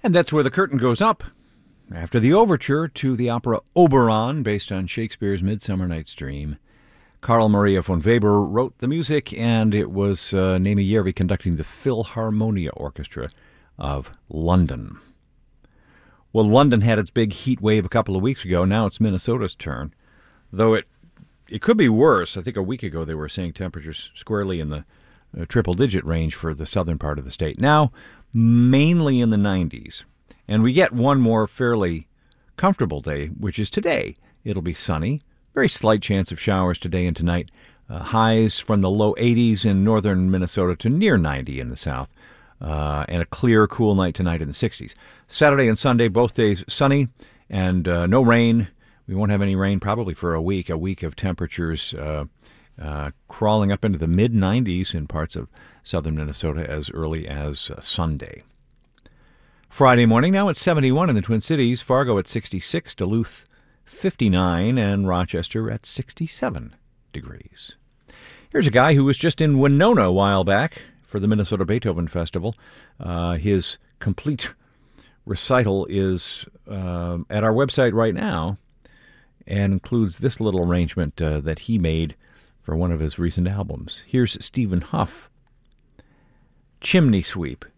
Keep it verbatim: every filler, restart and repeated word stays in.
And that's where the curtain goes up after the overture to the opera Oberon, based on Shakespeare's Midsummer Night's Dream. Carl Maria von Weber wrote the music, and it was uh, Naomi Järvi conducting the Philharmonia Orchestra of London. Well, London had its big heat wave a couple of weeks ago. Now it's Minnesota's turn, though it it could be worse. I think a week ago they were saying temperatures squarely in the uh, triple-digit range for the southern part of the state. Now, mainly in the nineties. And we get one more fairly comfortable day, which is today. It'll be sunny. Very slight chance of showers today and tonight. Uh, highs from the low eighties in northern Minnesota to near ninety in the south. Uh, and a clear, cool night tonight in the sixties. Saturday and Sunday, both days sunny and uh, no rain. We won't have any rain probably for a week, a week of temperatures uh, uh, crawling up into the mid nineties in parts of southern Minnesota as early as uh, Sunday. Friday morning, now it's seventy-one in the Twin Cities, Fargo at sixty-six, Duluth fifty-nine, and Rochester at sixty-seven degrees. Here's a guy who was just in Winona a while back for the Minnesota Beethoven Festival. Uh, his complete recital is uh, at our website right now and includes this little arrangement uh, that he made for one of his recent albums. Here's Stephen Huff, Chimney Sweep.